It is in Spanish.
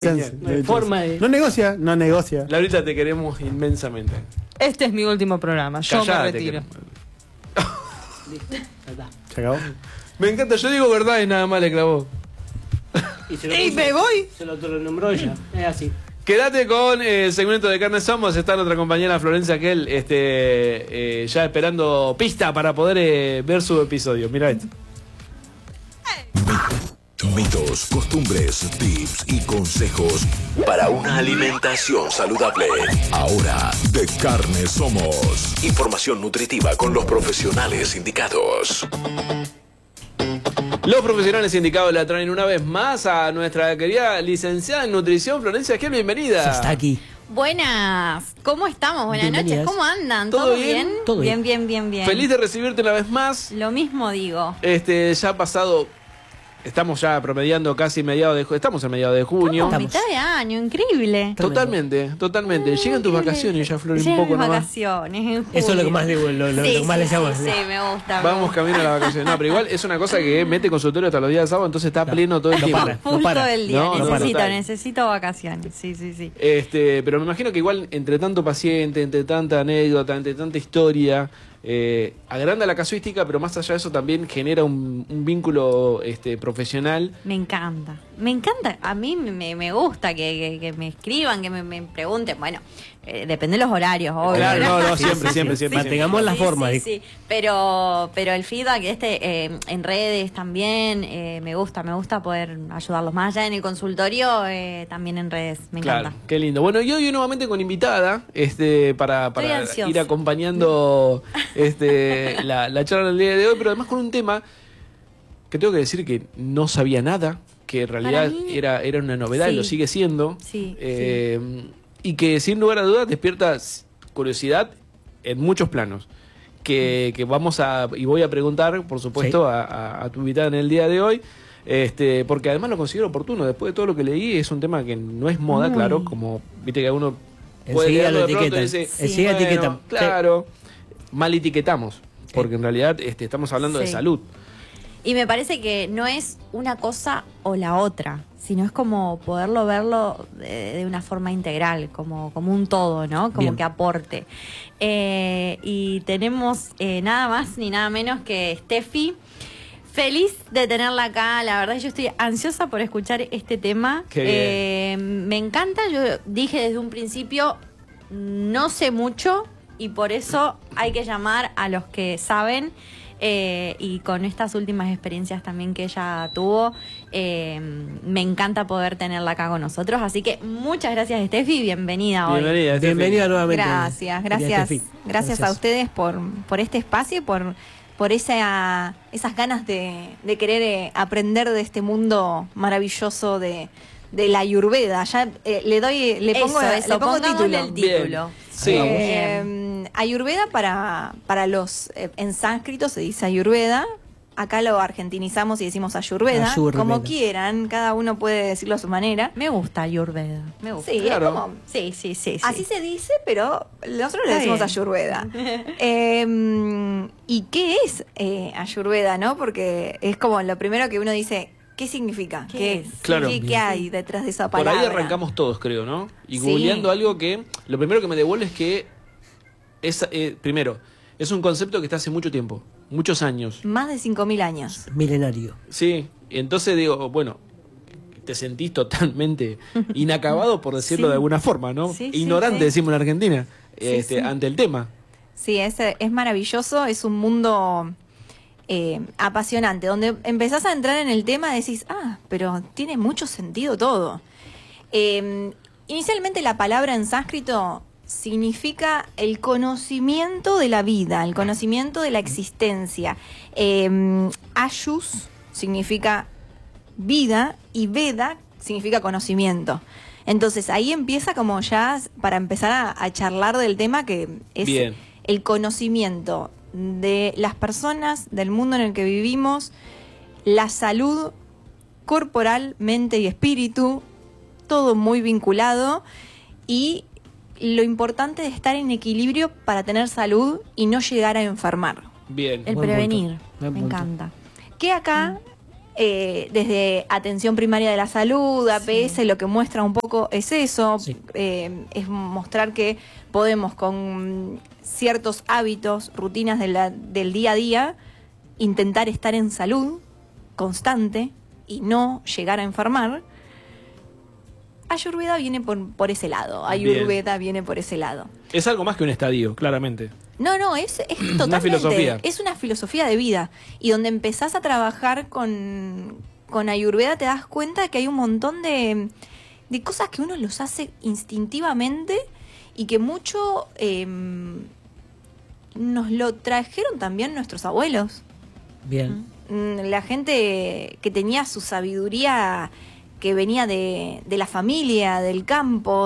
No hay forma de... No negocia. Laurita, te queremos inmensamente. Este es mi último programa, yo me retiro. Listo, ¿se acabó? Me encanta, yo digo verdad y nada más le clavó. Y me voy. Se lo nombró ella, es así. Quédate con el segmento de Carne Somos. Está nuestra compañera Florencia Aquel ya esperando pista para poder ver su episodio. Mira esto. Mitos, costumbres, tips y consejos para una alimentación saludable. Ahora, de Carne Somos. Información nutritiva con los profesionales indicados. Los profesionales indicados la traen una vez más a nuestra querida licenciada en nutrición, Florencia Aquel. Bienvenida. Ya está aquí. Buenas, ¿cómo estamos? Buenas noches, ¿cómo andan? ¿Todo bien? Todo bien. Bien. Feliz de recibirte una vez más. Lo mismo digo. Ya ha pasado... Estamos ya promediando casi mediados de junio. Estamos en mediados de junio. Estamos mitad de año, increíble. Totalmente. Llegan tus vacaciones ya, Flor, un poco nomás. nomás. Vacaciones, en Eso es lo que más le más les hago. Sí, me gusta. Vamos camino a las vacaciones. No, pero igual es una cosa que mete consultorio hasta los días de sábado, entonces está pleno todo el tiempo. Full todo el día. No, necesito vacaciones. Sí. Pero me imagino que igual entre tanto paciente, entre tanta anécdota, entre tanta historia, agranda la casuística, pero más allá de eso también genera un vínculo profesional. Me encanta. A mí me gusta que me escriban, que me pregunten. Bueno, depende de los horarios, obvio. Claro, no, siempre. Mantengamos la forma. Sí. Pero el feedback en redes también me gusta acompañarlos más allá en el consultorio, también en redes. Me encanta. Claro, qué lindo. Bueno, y hoy nuevamente con invitada para ir acompañando la charla del día de hoy, pero además con un tema que tengo que decir que no sabía nada, que en realidad era una novedad y lo sigue siendo. Sí. Y que sin lugar a dudas despierta curiosidad en muchos planos. Que voy a preguntar, por supuesto, a tu invitada en el día de hoy, porque además lo considero oportuno. Después de todo lo que leí, es un tema que no es moda, claro, como viste que uno puede enseguida leerlo lo de pronto y etiquetan. dice, Enseguida etiquetan. Claro, mal etiquetamos, porque en realidad estamos hablando de salud. Y me parece que no es una cosa o la otra, sino es como poderlo verlo de una forma integral, como un todo, ¿no? Como Bien. que aporte. Y tenemos nada más ni nada menos que Steffi. Feliz de tenerla acá, la verdad yo estoy ansiosa por escuchar este tema. Qué bien. Me encanta, yo dije desde un principio, no sé mucho y por eso hay que llamar a los que saben. Y con estas últimas experiencias también que ella tuvo, me encanta poder tenerla acá con nosotros. Así que muchas gracias, Steffi, bienvenida hoy. Bienvenida nuevamente. Gracias a ustedes por este espacio y por esas ganas de querer aprender de este mundo maravilloso de la Ayurveda. Ya le pongo título. El título. Sí. Ayurveda para los en sánscrito se dice Ayurveda. Acá lo argentinizamos y decimos Ayurveda. Como quieran, cada uno puede decirlo a su manera. Me gusta Ayurveda. Me gusta. Sí, claro. Sí. Así se dice, pero nosotros le decimos Ayurveda. ¿Y qué es Ayurveda, no? Porque es como lo primero que uno dice. ¿Qué significa? ¿Qué es? Claro. ¿Qué hay detrás de esa palabra? Por ahí arrancamos todos, creo, ¿no? Y googleando algo que... Lo primero que me devuelve es que... primero, es un concepto que está hace mucho tiempo. Muchos años. Más de 5.000 años. Milenario. Sí. Y entonces digo, bueno... Te sentís totalmente inacabado, por decirlo de alguna forma, ¿no? Ignorante, decimos en Argentina, ante el tema. Sí, es maravilloso. Es un mundo... apasionante, donde empezás a entrar en el tema, decís, pero tiene mucho sentido todo. Inicialmente la palabra en sánscrito significa el conocimiento de la vida, el conocimiento de la existencia. Ayus significa vida y Veda significa conocimiento. Entonces ahí empieza como ya para empezar a charlar del tema que es el conocimiento de las personas, del mundo en el que vivimos, la salud corporal, mente y espíritu, todo muy vinculado, y lo importante de estar en equilibrio para tener salud y no llegar a enfermar. Bien. El Buen prevenir, punto. me encanta. Que acá desde atención primaria de la salud, APS, Sí. lo que muestra un poco es eso, Sí. es mostrar que podemos con ciertos hábitos, rutinas del día a día, intentar estar en salud constante y no llegar a enfermar. Ayurveda viene por ese lado, Ayurveda viene por ese lado. Es algo más que un estadio, claramente. No, es totalmente, filosofía. es una filosofía de vida. Y donde empezás a trabajar con Ayurveda te das cuenta que hay un montón de cosas que uno los hace instintivamente y que mucho nos lo trajeron también nuestros abuelos. Bien. La gente que tenía su sabiduría que venía de la familia, del campo,